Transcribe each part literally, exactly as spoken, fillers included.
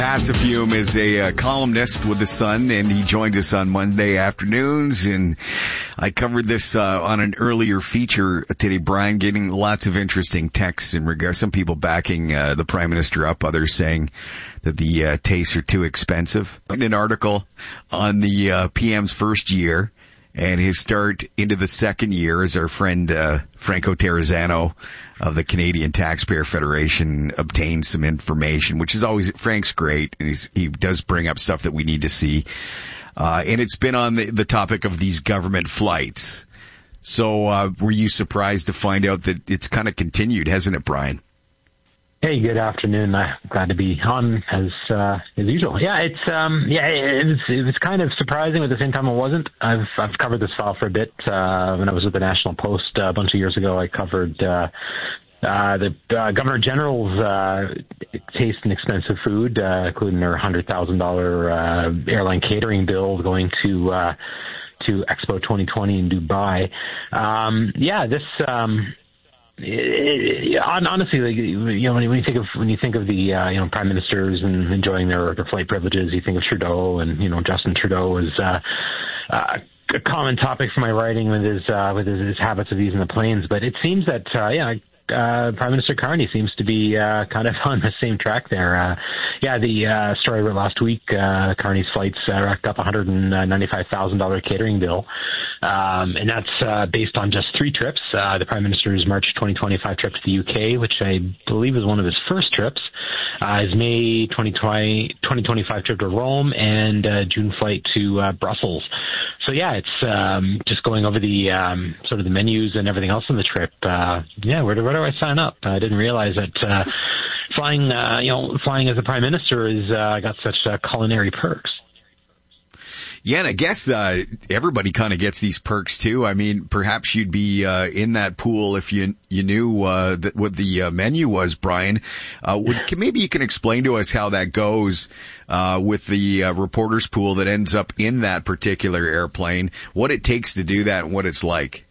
Passafume is a uh, columnist with The Sun, and he joins us on Monday afternoons. And I covered this uh, on an earlier feature today, Brian, getting lots of interesting texts in regard. Some people backing uh, the Prime Minister up, others saying that the uh, tastes are too expensive. In an article on the uh, P M's first year and his start into the second year, as our friend uh, Franco Terrazzano of the Canadian Taxpayer Federation obtained some information, which is always, Frank's great, and he's, he does bring up stuff that we need to see. Uh, and it's been on the, the topic of these government flights. So uh, were you surprised to find out that it's kind of continued, hasn't it, Brian? Hey, good afternoon. I'm glad to be on as uh, as usual. Yeah, it's um, yeah, it was it was kind of surprising, but at the same time, it wasn't. I've I've covered this file for a bit. Uh, when I was with the National Post uh, a bunch of years ago, I covered uh, uh, the uh, Governor General's uh, taste and expensive food, uh, including their hundred thousand dollar uh, airline catering bill going to uh, to Expo twenty twenty in Dubai. Um, yeah, this. Um, It, it, honestly, like, you know, when you, when you think of when you think of the uh, you know prime ministers and enjoying their, their flight privileges, you think of Trudeau, and you know Justin Trudeau is uh, uh, a common topic for my writing with his uh, with his, his habits of using the planes. But it seems that uh, yeah. Uh, Prime Minister Carney seems to be uh, kind of on the same track there. Uh, yeah, the uh, story I wrote last week, uh, Carney's flights uh, racked up one hundred ninety-five thousand dollars catering bill, um, and that's uh, based on just three trips. Uh, the Prime Minister's March twenty twenty-five trip to the U K, which I believe was one of his first trips, uh, his May twenty twenty-five trip to Rome, and uh, June flight to uh, Brussels. So yeah, it's um, just going over the um, sort of the menus and everything else on the trip. Uh, yeah, where do, where do I sign up? I didn't realize that uh, flying, uh, you know, flying as a prime minister is uh, got such uh, culinary perks. Yeah, and I guess uh, everybody kind of gets these perks too. I mean, perhaps you'd be uh, in that pool if you you knew uh, that what the uh, menu was, Brian. Uh, would, can, maybe you can explain to us how that goes uh, with the uh, reporters pool that ends up in that particular airplane, what it takes to do that and what it's like.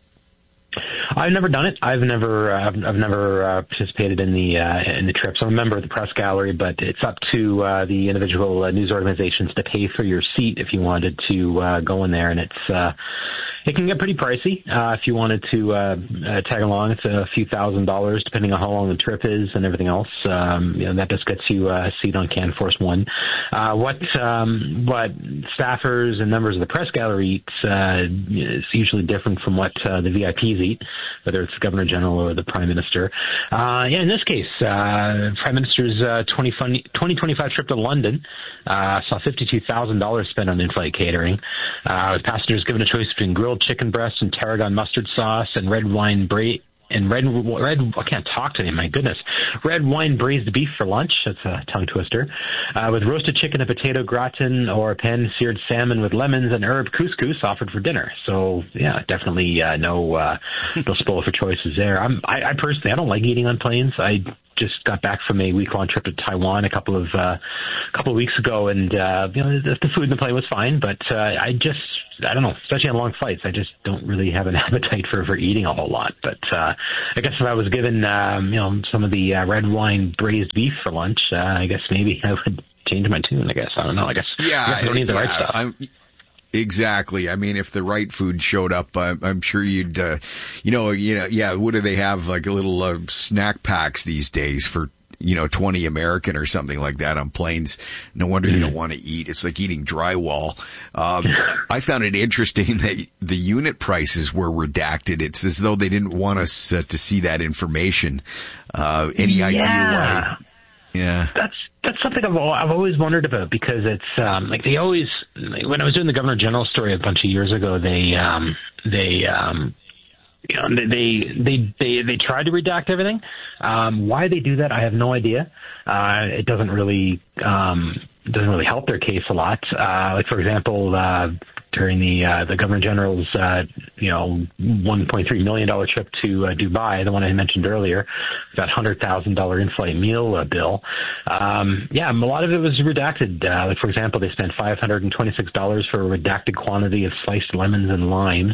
I've never done it. I've never, uh, I've, I've never uh, participated in the uh, in the trips. I'm a member of the press gallery, but it's up to uh, the individual uh, news organizations to pay for your seat if you wanted to uh, go in there, and it's uh, it can get pretty pricey uh, if you wanted to uh, uh, tag along. It's a few thousand dollars depending on how long the trip is and everything else. Um, you know, that just gets you a seat on Can Force One. Uh, what um, what staffers and members of the press gallery eat uh, is usually different from what uh, the V I Ps eat, whether it's the Governor General or the Prime Minister. Uh, yeah, in this case, uh, Prime Minister's uh, twenty twenty-five trip to London uh, saw fifty-two thousand dollars spent on in-flight catering, uh, with passengers given a choice between grilled chicken breast and tarragon mustard sauce and red wine bra- and red red I can't talk today, my goodness. Red wine braised beef for lunch. That's a tongue twister. Uh, with roasted chicken and potato gratin or pan-seared salmon with lemons and herb couscous offered for dinner. So yeah, definitely uh, no uh, no spoil for choices there. I'm I, I personally I don't like eating on planes. I just got back from a week-long trip to Taiwan a couple of uh, couple of weeks ago, and uh, you know the, the food in the plane was fine, but uh, I just I don't know, especially on long flights, I just don't really have an appetite for, for eating a whole lot. But uh, I guess if I was given um, you know some of the uh, red wine braised beef for lunch, uh, I guess maybe I would change my tune. I guess I don't know. I guess yeah, I, I don't need the yeah, right stuff. I'm- Exactly. I mean, if the right food showed up, uh, I'm sure you'd, uh, you know, you know, yeah. What do they have? Like a little uh, snack packs these days for, you know, twenty American or something like that on planes. No wonder mm-hmm. you don't want to eat. It's like eating drywall. Um, I found it interesting that the unit prices were redacted. It's as though they didn't want us uh, to see that information. Uh, any yeah. idea why? Yeah. That's that's something I've I've always wondered about, because it's um, like they always, like when I was doing the Governor General story a bunch of years ago, they um, they um, you know they they they they tried to redact everything. Um, why they do that, I have no idea. Uh, it doesn't really um, doesn't really help their case a lot. Uh, like for example. Uh, during the uh, the Governor General's uh, you know one point three million dollars trip to uh, Dubai, the one I mentioned earlier, that one hundred thousand dollars in-flight meal uh, bill. Um, yeah, a lot of it was redacted. Uh, like for example, they spent five hundred twenty-six dollars for a redacted quantity of sliced lemons and limes.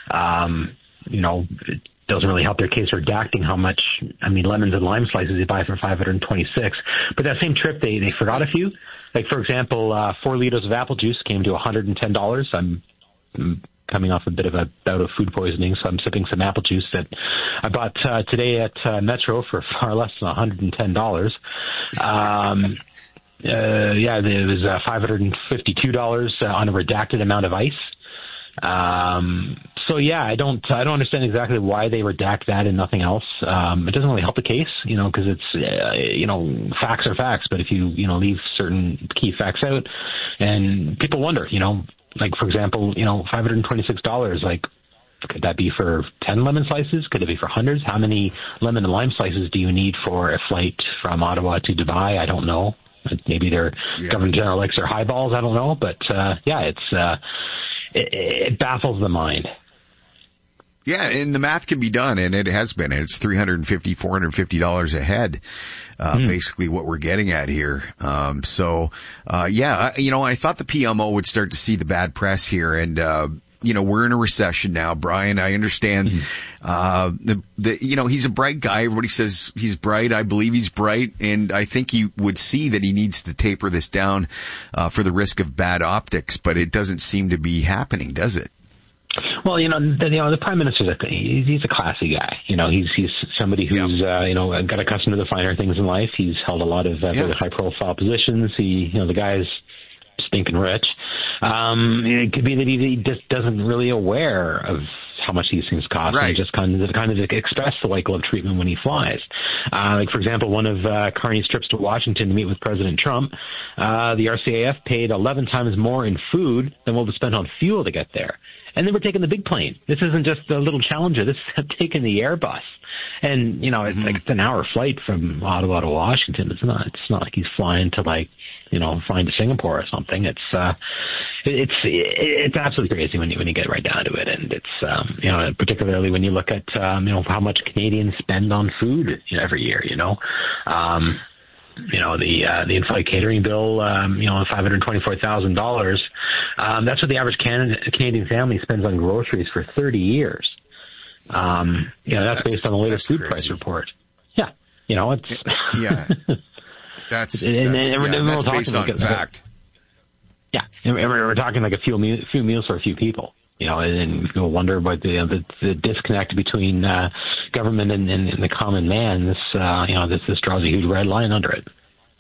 Um, you know, it doesn't really help their case redacting how much, I mean, lemons and lime slices they buy for five hundred twenty-six. But that same trip, they, they forgot a few. like for example, uh, four liters of apple juice came to one hundred ten dollars. I'm, I'm coming off a bit of a bout of food poisoning, so I'm sipping some apple juice that I bought uh, today at uh, Metro for far less than one hundred ten dollars. Um, uh, yeah, it was uh, five hundred fifty-two dollars uh, on a redacted amount of ice. Um, so yeah, I don't, I don't understand exactly why they redact that and nothing else. Um, it doesn't really help the case, you know, cause it's, uh, you know, facts are facts, but if you, you know, leave certain key facts out and people wonder, you know, like for example, you know, five hundred twenty-six dollars, like, could that be for ten lemon slices? Could it be for hundreds? How many lemon and lime slices do you need for a flight from Ottawa to Dubai? I don't know. Maybe their yeah. Governor General likes their highballs. I don't know. But, uh, yeah, it's, uh, it, it baffles the mind. Yeah, and the math can be done, and it has been. It's three hundred fifty dollars, four hundred fifty dollars a head, uh, mm. basically what we're getting at here. Um, so, uh, yeah, I, you know, I thought the P M O would start to see the bad press here, and, uh, you know, we're in a recession now, Brian. I understand, mm. uh, the, the, you know, he's a bright guy. Everybody says he's bright. I believe he's bright, and I think he would see that he needs to taper this down, uh, for the risk of bad optics, but it doesn't seem to be happening, does it? Well, you know, the, you know, the prime minister's a, he's, he's a classy guy. You know, he's he's somebody who's yeah. uh, you know got accustomed to the finer things in life. He's held a lot of uh, yeah. really high profile positions. He, you know, the guy's stinking rich. Um, it could be that he, he just doesn't really aware of how much these things cost, right. and just kind of kind of expects the white glove treatment when he flies. Uh, like for example, one of uh, Carney's trips to Washington to meet with President Trump, uh, the R C A F paid eleven times more in food than what was spent on fuel to get there. And they were taking the big plane. This isn't just a little Challenger. This is taking the Airbus. And, you know, it's mm-hmm. like it's an hour flight from Ottawa to Washington. It's not, it's not like he's flying to like, you know, flying to Singapore or something. It's, uh, it's, it's absolutely crazy when you, when you get right down to it. And it's, um, you know, particularly when you look at, um, you know, how much Canadians spend on food every year, you know, um, you know, the, uh, the in-flight catering bill, um, you know, five hundred twenty-four thousand dollars. Um, that's what the average Can- Canadian family spends on groceries for thirty years. Um, you know, that's, that's based on the latest food crazy. price report. Yeah. You know, it's, yeah, that's, and, that's, and, and yeah, that's based on like a, fact. Yeah. And we're talking like a few, meal, few meals for a few people. You know, and you'll wonder about the, the the disconnect between uh, government and, and, and the common man. This, uh, you know, this this draws a huge red line under it.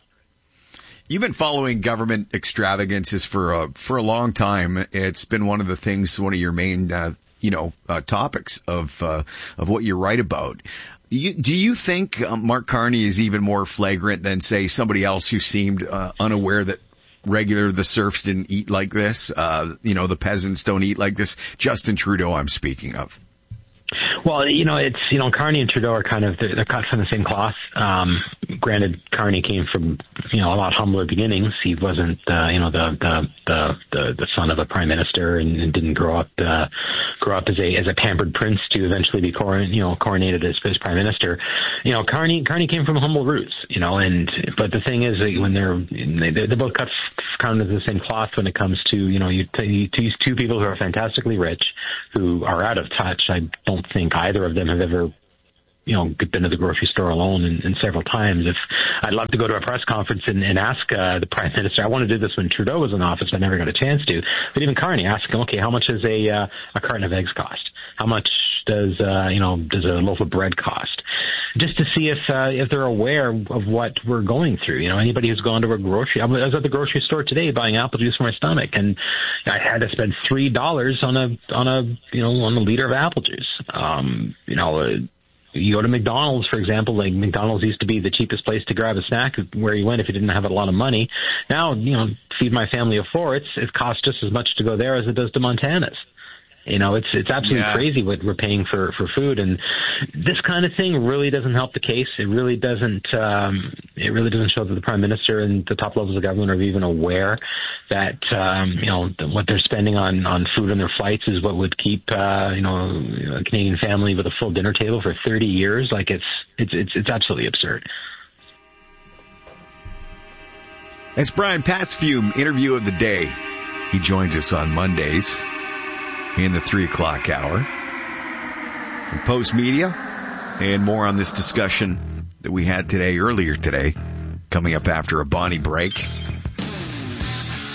You've been following government extravagances for a for a long time. It's been one of the things, one of your main, uh, you know, uh, topics of uh, of what you write about. You, do you think uh, Mark Carney is even more flagrant than, say, somebody else who seemed uh, unaware that regular the serfs didn't eat like this? Uh, you know, the peasants don't eat like this. Justin Trudeau, I'm speaking of. Well, you know, it's, you know, Carney and Trudeau are kind of, they're, they're cut from the same cloth. Um, granted, Carney came from, you know, a lot humbler beginnings. He wasn't, uh, you know, the, the, the, the, the son of a prime minister and, and didn't grow up, uh, grow up as a, as a pampered prince to eventually be coron, you know, coronated as, as prime minister. You know, Carney, Carney came from humble roots, you know, and, but the thing is, like, when they're, they, they're both cut kind of the same cloth when it comes to, you know, you t- these two people who are fantastically rich, who are out of touch. I don't think either of them have ever, you know, been to the grocery store alone and, and several times. If I'd love to go to a press conference and, and ask uh, the prime minister, I want to do this when Trudeau was in office, but I never got a chance to. But even Carney, ask him, okay, how much does a uh, a carton of eggs cost? How much does uh, you know does a loaf of bread cost? Just to see if uh, if they're aware of what we're going through. You know, anybody who's gone to a grocery, I was at the grocery store today buying apple juice for my stomach, and I had to spend three dollars on a on a you know on a liter of apple juice. Um, you know. Uh, You go to McDonald's, for example, like McDonald's used to be the cheapest place to grab a snack where you went if you didn't have a lot of money. Now, you know, feed my family of four, it's, it costs just as much to go there as it does to Montana's. You know, it's, it's absolutely yeah. crazy what we're paying for, for food. And this kind of thing really doesn't help the case. It really doesn't, um, it really doesn't show that the prime minister and the top levels of government are even aware that, um, you know, what they're spending on, on food on their flights is what would keep, uh, you know, a Canadian family with a full dinner table for thirty years. Like it's, it's, it's, it's absolutely absurd. That's Brian Patsfume, interview of the day. He joins us on Mondays in the three o'clock hour. From Post Media, and more on this discussion that we had today, earlier today, coming up after a Bonnie break.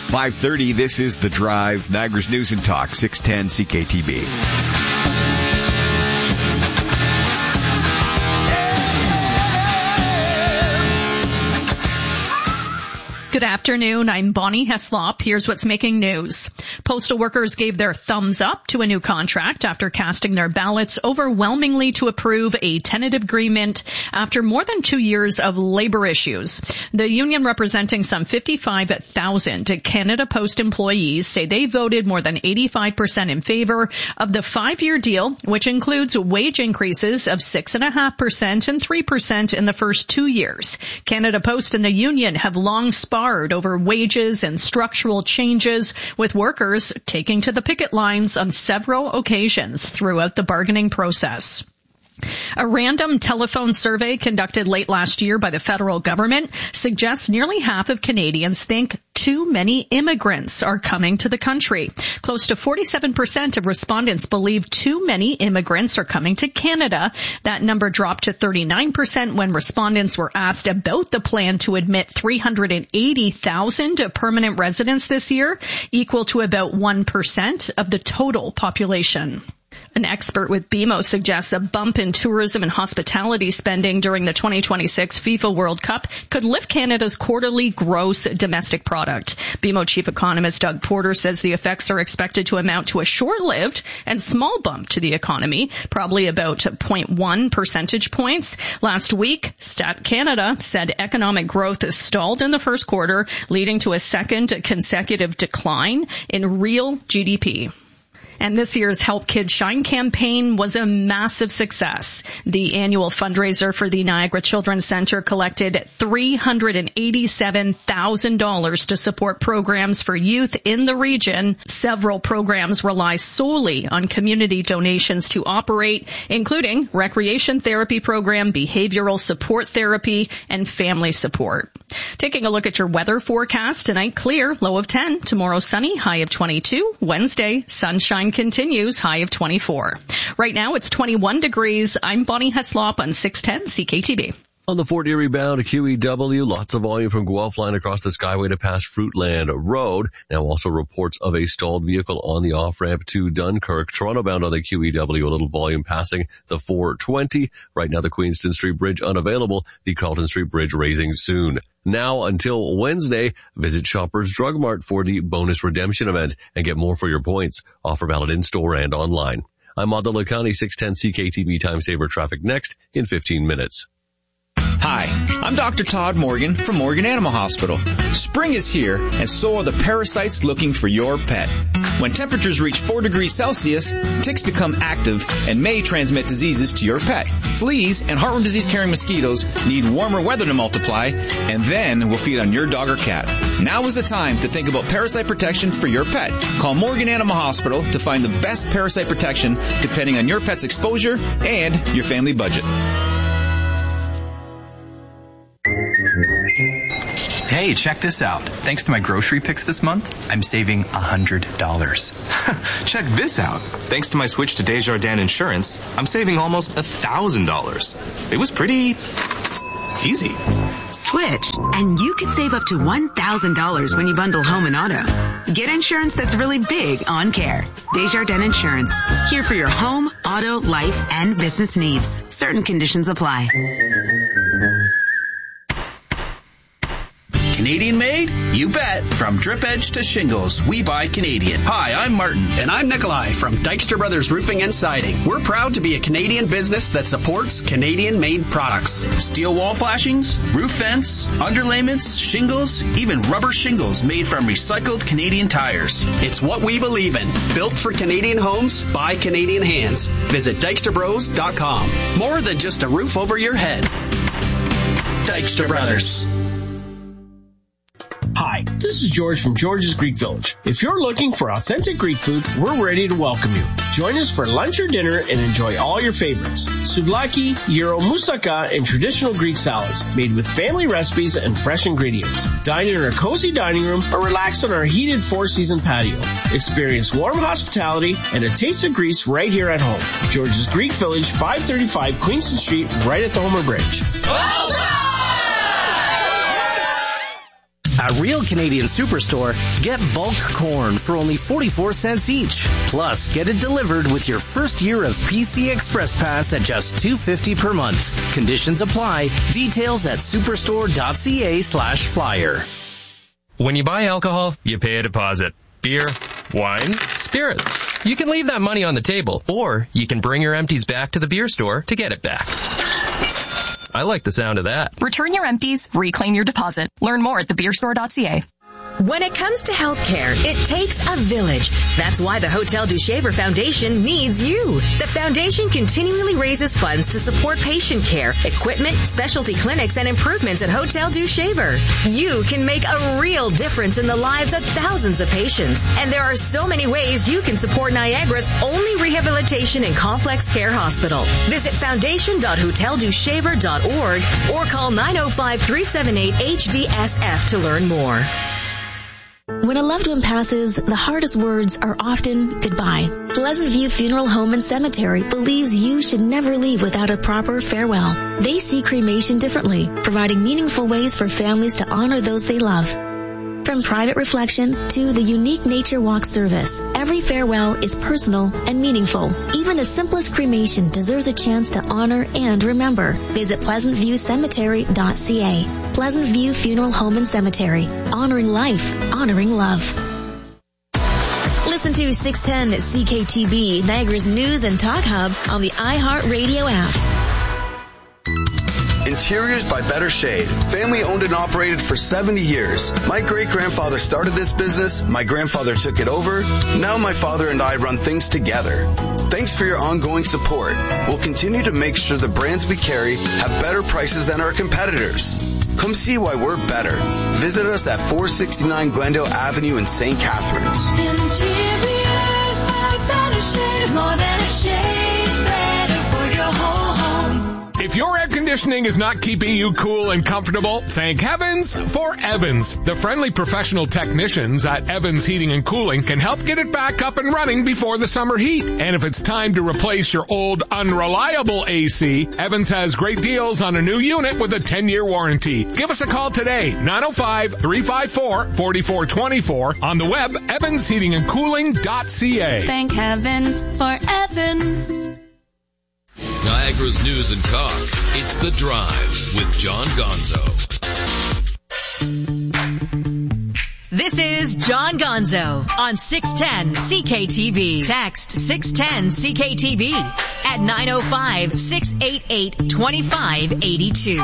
five thirty, this is The Drive, Niagara's News and Talk, six ten C K T B. Good afternoon. I'm Bonnie Heslop. Here's what's making news. Postal workers gave their thumbs up to a new contract after casting their ballots overwhelmingly to approve a tentative agreement after more than two years of labor issues. The union, representing some fifty-five thousand Canada Post employees, say they voted more than eighty-five percent in favor of the five-year deal, which includes wage increases of six point five percent and three percent in the first two years. Canada Post and the union have long sparred over wages and structural changes, with workers taking to the picket lines on several occasions throughout the bargaining process. A random telephone survey conducted late last year by the federal government suggests nearly half of Canadians think too many immigrants are coming to the country. Close to forty-seven percent of respondents believe too many immigrants are coming to Canada. That number dropped to thirty-nine percent when respondents were asked about the plan to admit three hundred eighty thousand permanent residents this year, equal to about one percent of the total population. An expert with B M O suggests a bump in tourism and hospitality spending during the twenty twenty-six FIFA World Cup could lift Canada's quarterly gross domestic product. B M O chief economist Doug Porter says the effects are expected to amount to a short-lived and small bump to the economy, probably about zero point one percentage points. Last week, Stat Canada said economic growth stalled in the first quarter, leading to a second consecutive decline in real G D P. And this year's Help Kids Shine campaign was a massive success. The annual fundraiser for the Niagara Children's Centre collected three hundred eighty-seven thousand dollars to support programs for youth in the region. Several programs rely solely on community donations to operate, including recreation therapy program, behavioral support therapy, and family support. Taking a look at your weather forecast, tonight clear, low of ten. Tomorrow sunny, high of twenty-two. Wednesday, sunshine continues, high of twenty-four. Right now it's twenty-one degrees. I'm Bonnie Heslop on six ten C K T B. On the Fort Erie bound Q E W, lots of volume from Guelph line across the Skyway to past Fruitland Road. Now also reports of a stalled vehicle on the off-ramp to Dunkirk. Toronto bound on the Q E W, a little volume passing the four twenty. Right now the Queenston Street Bridge unavailable, the Carlton Street Bridge raising soon. Now until Wednesday, visit Shoppers Drug Mart for the bonus redemption event and get more for your points. Offer valid in-store and online. I'm Adela County, six ten C K T B Time Saver Traffic next in fifteen minutes. Hi, I'm Doctor Todd Morgan from Morgan Animal Hospital. Spring is here, and so are the parasites looking for your pet. When temperatures reach four degrees Celsius, ticks become active and may transmit diseases to your pet. Fleas and heartworm disease-carrying mosquitoes need warmer weather to multiply, and then will feed on your dog or cat. Now is the time to think about parasite protection for your pet. Call Morgan Animal Hospital to find the best parasite protection depending on your pet's exposure and your family budget. Hey, check this out. Thanks to my grocery picks this month, I'm saving one hundred dollars. Check this out. Thanks to my switch to Desjardins Insurance, I'm saving almost one thousand dollars. It was pretty easy. Switch, and you could save up to one thousand dollars when you bundle home and auto. Get insurance that's really big on care. Desjardins Insurance. Here for your home, auto, life, and business needs. Certain conditions apply. Canadian made? You bet. From drip edge to shingles, we buy Canadian. Hi, I'm Martin. And I'm Nikolai from Dykstra Brothers Roofing and Siding. We're proud to be a Canadian business that supports Canadian-made products. Steel wall flashings, roof vents, underlayments, shingles, even rubber shingles made from recycled Canadian tires. It's what we believe in. Built for Canadian homes by Canadian hands. Visit Dykstra Bros dot com. More than just a roof over your head. Dykstra Brothers. Hi, this is George from George's Greek Village. If you're looking for authentic Greek food, we're ready to welcome you. Join us for lunch or dinner and enjoy all your favorites. Souvlaki, gyro, moussaka, and traditional Greek salads made with family recipes and fresh ingredients. Dine in our cozy dining room or relax on our heated four-season patio. Experience warm hospitality and a taste of Greece right here at home. George's Greek Village, five thirty-five Queenston Street, right at the Homer Bridge. At Real Canadian Superstore, get bulk corn for only forty-four cents each. Plus, get it delivered with your first year of P C Express Pass at just two dollars and fifty cents per month. Conditions apply. Details at superstore.ca slash flyer. When you buy alcohol, you pay a deposit. Beer, wine, spirits. You can leave that money on the table, or you can bring your empties back to the beer store to get it back. I like the sound of that. Return your empties, reclaim your deposit. Learn more at the beer store dot c a. When it comes to healthcare, it takes a village. That's why the Hotel du Shaver Foundation needs you. The foundation continually raises funds to support patient care, equipment, specialty clinics, and improvements at Hotel du Shaver. You can make a real difference in the lives of thousands of patients. And there are so many ways you can support Niagara's only rehabilitation and complex care hospital. Visit foundation dot hotel du shaver dot org or call nine oh five, three seven eight, H D S F to learn more. When a loved one passes, the hardest words are often goodbye. Pleasant View Funeral Home and Cemetery believes you should never leave without a proper farewell. They see cremation differently, providing meaningful ways for families to honor those they love. From private reflection to the unique nature walk service, every farewell is personal and meaningful. Even the simplest cremation deserves a chance to honor and remember. Visit pleasant view cemetery dot c a. Pleasant View Funeral Home and Cemetery. Honoring life, honoring love. Listen to six ten C K T V, Niagara's news and talk hub on the iHeartRadio app. Interiors by Better Shade. Family owned and operated for seventy years. My great-grandfather started this business. My grandfather took it over. Now my father and I run things together. Thanks for your ongoing support. We'll continue to make sure the brands we carry have better prices than our competitors. Come see why we're better. Visit us at four sixty-nine Glendale Avenue in Saint Catharines. Interiors by Better Shade. More than a shade, better for your whole home. If your air conditioning is not keeping you cool and comfortable, thank heavens for Evans. The friendly professional technicians at Evans Heating and Cooling can help get it back up and running before the summer heat. And if it's time to replace your old unreliable A C, Evans has great deals on a new unit with a ten-year warranty. Give us a call today, nine oh five, three five four, four four two four, on the web, evans heating and cooling dot c a. Thank heavens for Evans. Niagara's news and talk. It's The Drive with John Gonzo. This is John Gonzo on six ten C K T V. Text six ten C K T V at nine oh five, six eight eight, two five eight two.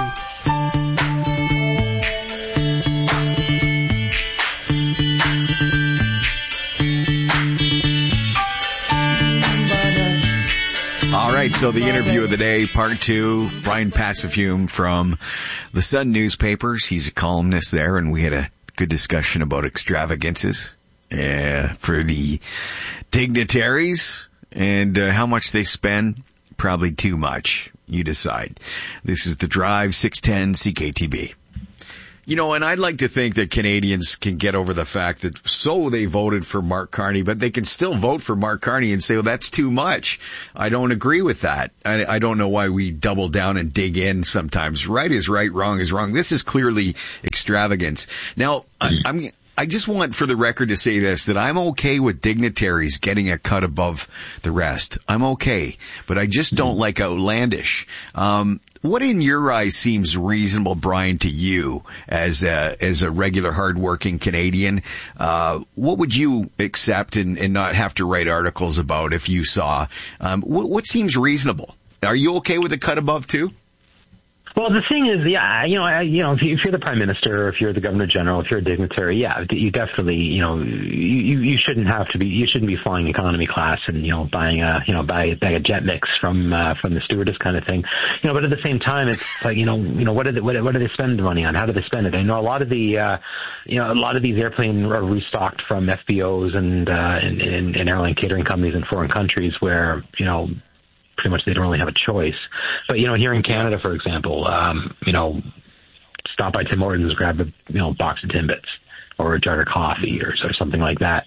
All right, so the interview of the day, part two, Brian Passafume from the Sun newspapers. He's a columnist there, and we had a good discussion about extravagances uh, for the dignitaries and uh, how much they spend. Probably too much. You decide. This is The Drive, six ten C K T V. You know, and I'd like to think that Canadians can get over the fact that so they voted for Mark Carney, but they can still vote for Mark Carney and say, well, that's too much. I don't agree with that. I, I don't know why we double down and dig in sometimes. Right is right, wrong is wrong. This is clearly extravagance. Now, I, I'm... I just want for the record to say this, that I'm okay with dignitaries getting a cut above the rest. I'm okay, but I just don't like outlandish. Um, what in your eyes seems reasonable, Brian, to you as a, as a regular hardworking Canadian? Uh, what would you accept and, and not have to write articles about if you saw? Um, what, what seems reasonable? Are you okay with a cut above too? Well, the thing is, yeah, you know, I, you know, if you're the prime minister, or if you're the governor general, if you're a dignitary, yeah, you definitely, you know, you you shouldn't have to be, you shouldn't be flying economy class and you know buying a, you know, buy a bag of jet mix from uh, from the stewardess kind of thing, you know. But at the same time, it's like, you know, you know, what do they what, what do they spend the money on? How do they spend it? I know a lot of the, uh, you know, a lot of these airplanes are restocked from F B Os and uh, and, and, and airline catering companies in foreign countries where, you know, pretty much they don't really have a choice. But, you know, here in Canada, for example, um, you know, stop by Tim Hortons, grab a, you know, box of Timbits or a jar of coffee or, or something like that.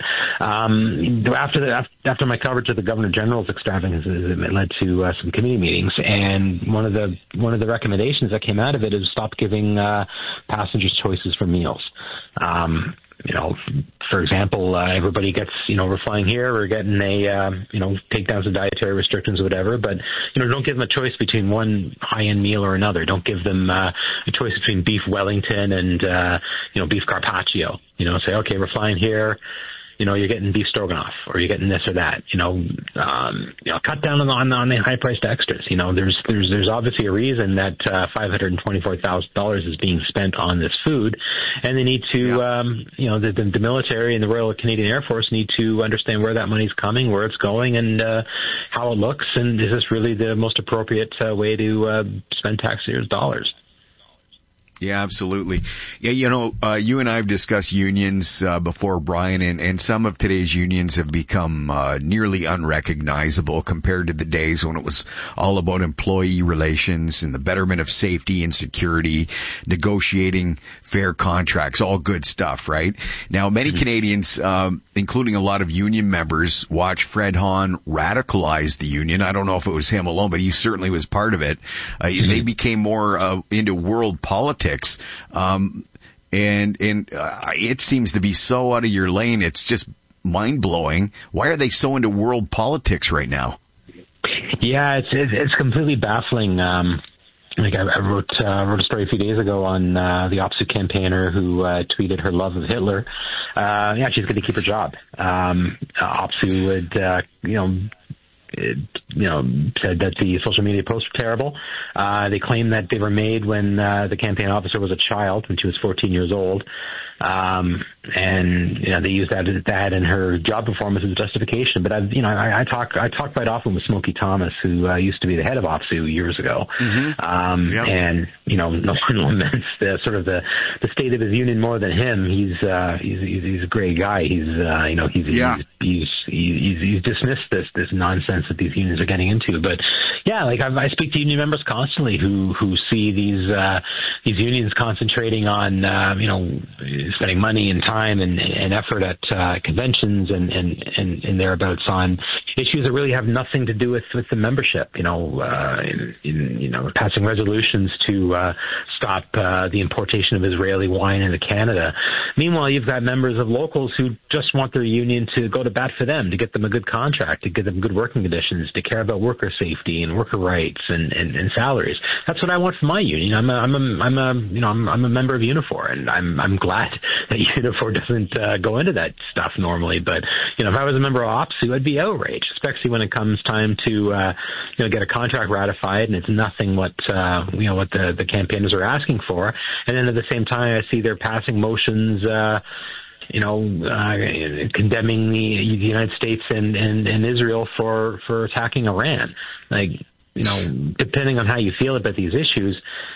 Um, after the, after my coverage of the Governor General's extravagance, it led to uh, some committee meetings, and one of the one of the recommendations that came out of it is stop giving uh, passengers choices for meals. Um, you know, for example, uh, everybody gets, you know, we're flying here, we're getting a, uh, you know, takedowns of dietary restrictions or whatever, but, you know, don't give them a choice between one high-end meal or another. Don't give them uh, a choice between beef Wellington and, uh, you know, beef Carpaccio. You know, say, okay, we're flying here. You know, you're getting beef stroganoff, or you're getting this or that. You know, um, you know, cut down on, on, on the high-priced extras. You know, there's there's there's obviously a reason that uh, five hundred twenty-four thousand dollars is being spent on this food, and they need to, yeah. um, you know, the, the the military and the Royal Canadian Air Force need to understand where that money's coming, where it's going, and uh, how it looks, and is this really the most appropriate uh, way to uh, spend taxpayers' dollars? Yeah, absolutely. Yeah, you know, uh, you and I have discussed unions uh, before, Brian, and, and some of today's unions have become uh, nearly unrecognizable compared to the days when it was all about employee relations and the betterment of safety and security, negotiating fair contracts, all good stuff, right? Now, many mm-hmm. Canadians, um, including a lot of union members, watch Fred Hahn radicalize the union. I don't know if it was him alone, but he certainly was part of it. Uh, mm-hmm. They became more uh, into world politics. Um, and, and, uh, it seems to be so out of your lane. It's just mind blowing. Why are they so into world politics right now? Yeah, it's, it's, it's completely baffling. Um, like I, I wrote, uh, wrote a story a few days ago on, uh, the OPSEU campaigner who, uh, tweeted her love of Hitler. Uh, yeah, she's going to keep her job. Um, OPSEU would, uh, you know, It, you know, said that the social media posts were terrible. Uh, they claimed that they were made when uh, the campaign officer was a child, when she was fourteen years old. Um, and, you know, they used that, that in her job performance as a justification. But I've, you know, I, I talk, I talk quite often with Smokey Thomas, who uh, used to be the head of OPSEU years ago. Mm-hmm. Um, yep. And, you know, no one laments the sort of the, the state of his union more than him. He's, uh, he's, he's, he's a great guy. He's, uh, you know, he's, yeah. he's, he's, he's, he's dismissed this, this nonsense that these unions are getting into. But yeah, like I, I speak to union members constantly who, who see these, uh, these unions concentrating on, uh, you know, spending money and time and, and effort at uh, conventions and, and, and, and thereabouts on issues that really have nothing to do with, with the membership. You know, uh, in, in, you know, passing resolutions to uh, stop uh, the importation of Israeli wine into Canada. Meanwhile, you've got members of locals who just want their union to go to bat for them, to get them a good contract, to give them good working conditions, to care about worker safety and worker rights and, and, and salaries. That's what I want from my union. I'm a, I'm a, I'm a, you know, I'm, I'm a member of Unifor, and I'm, I'm glad that Unifor doesn't uh, go into that stuff normally. But, you know, if I was a member of OPSEU, I'd be outraged, especially when it comes time to, uh, you know, get a contract ratified and it's nothing what, uh, you know, what the, the campaigners are asking for. And then at the same time, I see they're passing motions, uh, you know, uh, condemning the, the United States and, and, and Israel for, for attacking Iran. Like, you know, depending on how you feel about these issues,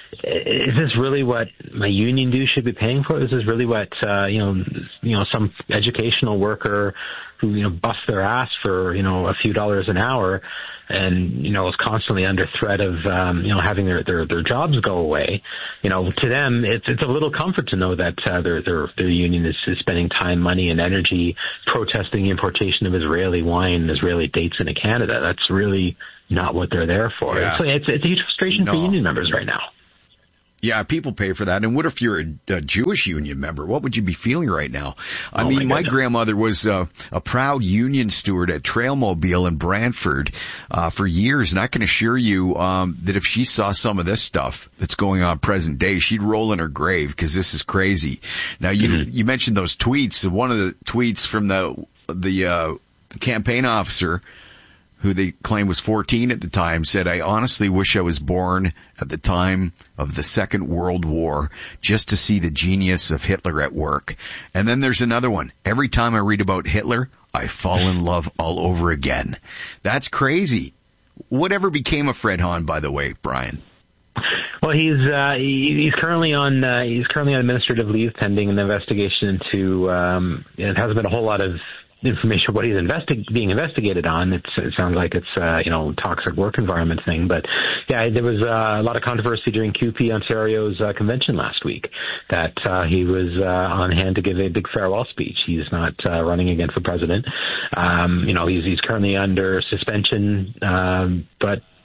is this really what my union dues should be paying for? Is this really what, uh, you know, you know, some educational worker who, you know, busts their ass for, you know, a few dollars an hour and, you know, is constantly under threat of, um, you know, having their, their, their jobs go away. You know, to them, it's, it's a little comfort to know that, uh, their, their, their union is, is spending time, money, and energy protesting the importation of Israeli wine and Israeli dates into Canada. That's really not what they're there for. Yeah. It's, it's, it's a huge frustration no. for union members right now. Yeah, people pay for that. And what if you're a, a Jewish union member? What would you be feeling right now? I oh mean, my, my grandmother was uh, a proud union steward at Trailmobile in Brantford uh, for years. And I can assure you um, that if she saw some of this stuff that's going on present day, she'd roll in her grave because this is crazy. Now, you mm-hmm. you mentioned those tweets. One of the tweets from the, the uh, campaign officer, who they claim was fourteen at the time, said, "I honestly wish I was born at the time of the Second World War just to see the genius of Hitler at work." And then there's another one. "Every time I read about Hitler, I fall in love all over again." That's crazy. Whatever became of Fred Hahn, by the way, Brian? Well, he's uh, he, he's currently on uh, he's currently on administrative leave pending an investigation into. Um, it hasn't been a whole lot of information what he's investi- being investigated on. It's, it sounds like it's, uh, you know, toxic work environment thing. But yeah, there was uh, a lot of controversy during C U P E Ontario's uh, convention last week that uh, he was uh, on hand to give a big farewell speech. He's not uh, running again for president. Um, you know, he's, he's currently under suspension, um, but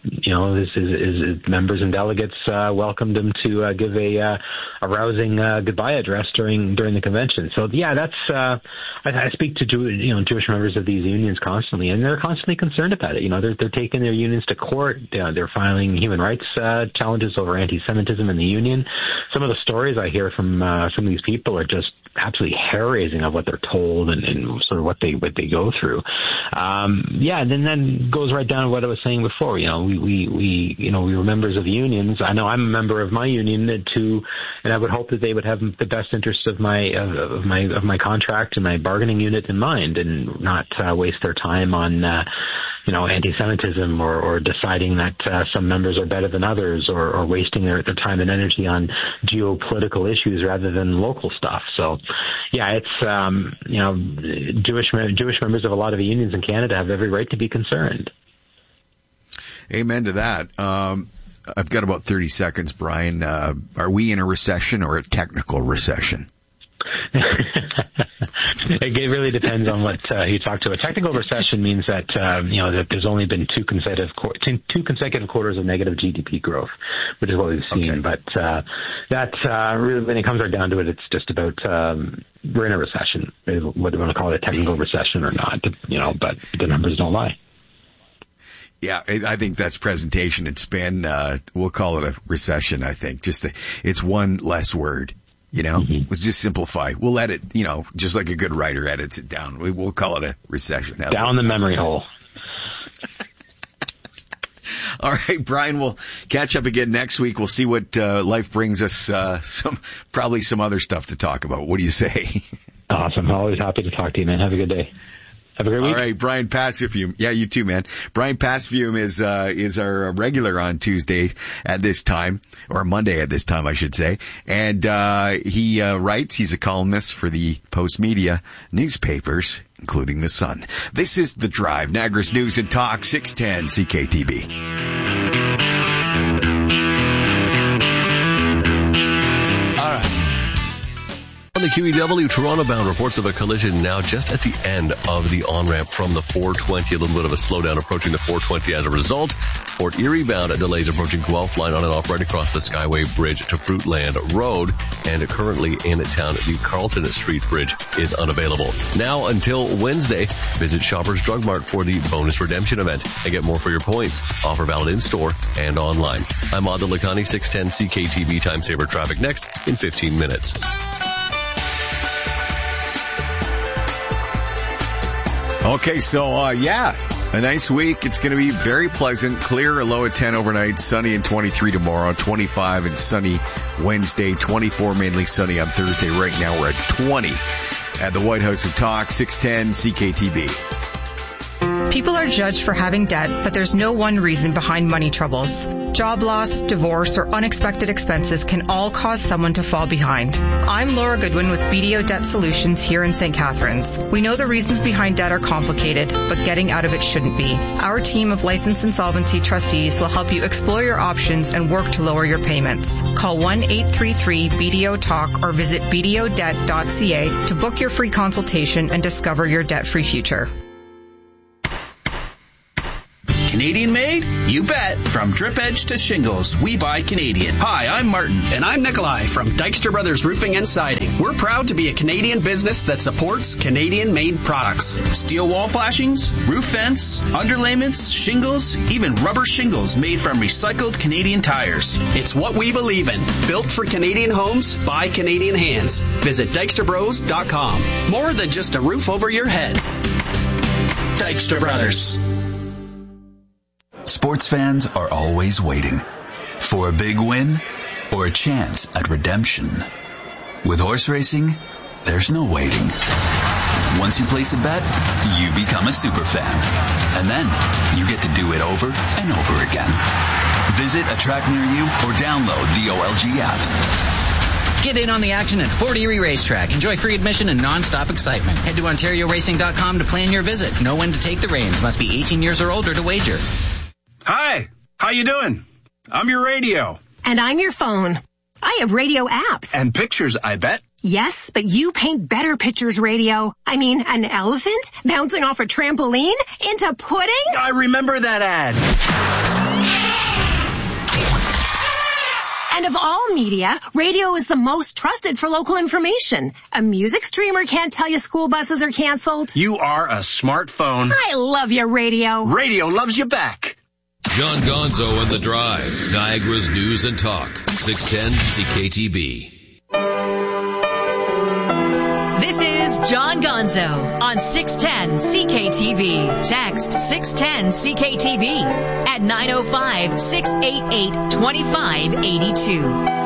you know, his, his, his members and delegates uh, welcomed him to uh, give a uh, a rousing uh, goodbye address during during the convention. So yeah, that's uh, I, I speak to Jew, you know Jewish members of these unions constantly, and they're constantly concerned about it. You know, they're they're taking their unions to court. They're, they're filing human rights uh, challenges over anti-Semitism in the union. Some of the stories I hear from uh, some of these people are just absolutely hair-raising of what they're told and, and sort of what they what they go through. Um, yeah, and then then goes right down to what I was saying before. You know, we, we, we you know we were members of unions. I know I'm a member of my union too, and I would hope that they would have the best interests of my of, of my of my contract and my bargaining unit in mind, and not uh, waste their time on uh, you know anti-Semitism or, or deciding that uh, some members are better than others, or, or wasting their, their time and energy on geopolitical issues rather than local stuff. So. Yeah, it's, um, you know, Jewish Jewish members of a lot of the unions in Canada have every right to be concerned. Amen to that. Um, I've got about thirty seconds, Brian. Uh, are we in a recession or a technical recession? It really depends on what uh, you talk to. A technical recession means that um, you know that there's only been two consecutive two consecutive quarters of negative G D P growth, which is what we've seen. Okay. But uh, that uh, really, when it comes right down to it, it's just about um, we're in a recession. Whether you want to call it a technical recession or not, you know, but the numbers don't lie. Yeah, I think that's presentation and spin. Uh, we'll call it a recession. I think just a, it's one less word. You know, mm-hmm. Let's just simplify. We'll edit, you know, just like a good writer edits it down. We, we'll call it a recession. How's down the memory hole. All right, Brian, we'll catch up again next week. We'll see what uh, life brings us. Uh, some probably some other stuff to talk about. What do you say? Awesome. Always happy to talk to you, man. Have a good day. Have a great week. All right, Brian Passafume. Yeah, you too, man. Brian Passafume is, uh, is our regular on Tuesday at this time, or Monday at this time, I should say. And, uh, he, uh, writes, he's a columnist for the Post Media newspapers, including The Sun. This is The Drive, Niagara's News and Talk, six ten C K T B. On the Q E W, Toronto bound reports of a collision now just at the end of the on-ramp from the four twenty. A little bit of a slowdown approaching the four twenty as a result. Port Erie bound delays approaching Guelph line on and off right across the Skyway Bridge to Fruitland Road. And currently in town, the Carlton Street Bridge is unavailable. Now until Wednesday, visit Shoppers Drug Mart for the bonus redemption event and get more for your points. Offer valid in-store and online. I'm Adil Lakhani, six ten C K T V Time Saver Traffic next in fifteen minutes. Okay, so, uh, yeah, a nice week. It's going to be very pleasant, clear, a low at ten overnight, sunny and twenty-three tomorrow, twenty-five and sunny Wednesday, twenty-four mainly sunny on Thursday. Right now we're at twenty at the White House of Talk, six ten C K T B. People are judged for having debt, but there's no one reason behind money troubles. Job loss, divorce, or unexpected expenses can all cause someone to fall behind. I'm Laura Goodwin with B D O Debt Solutions here in Saint Catharines. We know the reasons behind debt are complicated, but getting out of it shouldn't be. Our team of licensed insolvency trustees will help you explore your options and work to lower your payments. Call one eight three three B D O talk or visit b d o debt dot c a to book your free consultation and discover your debt-free future. Canadian made? You bet. From drip edge to shingles, we buy Canadian. Hi, I'm Martin. And I'm Nikolai from Dykstra Brothers Roofing and Siding. We're proud to be a Canadian business that supports Canadian-made products. Steel wall flashings, roof vents, underlayments, shingles, even rubber shingles made from recycled Canadian tires. It's what we believe in. Built for Canadian homes by Canadian hands. Visit dykstra bros dot com. More than just a roof over your head. Dykstra Brothers. Sports fans are always waiting for a big win or a chance at redemption. With horse racing, there's no waiting. Once you place a bet, you become a super fan. And then you get to do it over and over again. Visit a track near you or download the O L G app. Get in on the action at Fort Erie Racetrack. Enjoy free admission and non-stop excitement. Head to ontario racing dot com to plan your visit. Know when to take the reins. Must be eighteen years or older to wager. Hi, how you doing? I'm your radio. And I'm your phone. I have radio apps. And pictures, I bet. Yes, but you paint better pictures, radio. I mean, an elephant bouncing off a trampoline into pudding? I remember that ad. And of all media, radio is the most trusted for local information. A music streamer can't tell you school buses are canceled. You are a smartphone. I love you, radio. Radio loves you back. John Gonzo and The Drive, Niagara's News and Talk, six ten C K T B. This is John Gonzo on six ten C K T B. Text six ten C K T B at nine oh five, six eight eight, two five eight two.